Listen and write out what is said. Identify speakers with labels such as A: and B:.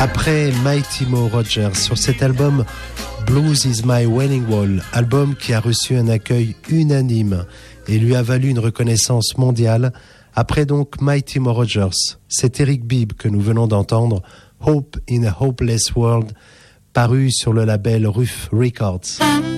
A: Après Mighty Mo Rogers sur cet album Blues is My Wailing Wall, album qui a reçu un accueil unanime et lui a valu une reconnaissance mondiale. Après donc Mighty Mo Rogers, c'est Eric Bibb que nous venons d'entendre, Hope in a Hopeless World, paru sur le label Ruf Records.